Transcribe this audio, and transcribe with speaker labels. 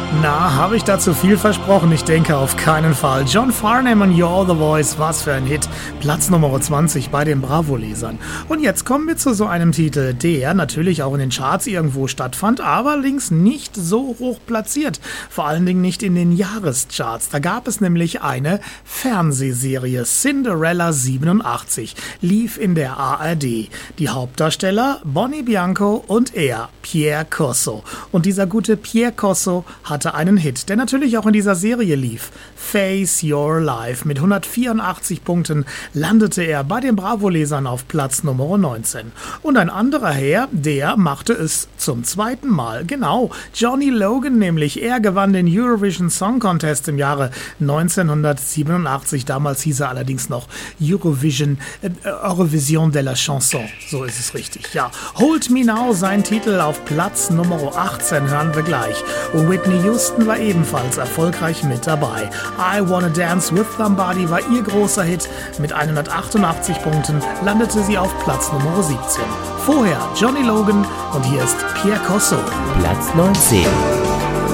Speaker 1: Na, habe ich dazu viel versprochen? Ich denke auf keinen Fall. John Farnham und You're the Voice, was für ein Hit. Platz Nummer 20 bei den Bravo-Lesern. Und jetzt kommen wir zu so einem Titel, der natürlich auch in den Charts irgendwo stattfand, aber allerdings nicht so hoch platziert. Vor allen Dingen nicht in den Jahrescharts. Da gab es nämlich eine Fernsehserie, Cinderella 87, lief in der ARD. Die Hauptdarsteller Bonnie Bianco und er, Pierre Corso. Und dieser gute Pierre Corso hatte einen Hit, der natürlich auch in dieser Serie lief. Face Your Life. Mit 184 Punkten landete er bei den Bravo-Lesern auf Platz Nummer 19. Und ein anderer Herr, der machte es zum zweiten Mal. Genau, Johnny Logan nämlich. Er gewann den Eurovision Song Contest im Jahre 1987. Damals hieß er allerdings noch Eurovision de la Chanson. So ist es richtig, ja. Hold Me Now, sein Titel auf Platz Nummer 18, hören wir gleich. Und Whitney Houston war ebenfalls erfolgreich mit dabei. I Wanna Dance with Somebody war ihr großer Hit. Mit 188 Punkten landete sie auf Platz Nummer 17. Vorher Johnny Logan und hier ist Pierre Corso.
Speaker 2: Platz 19.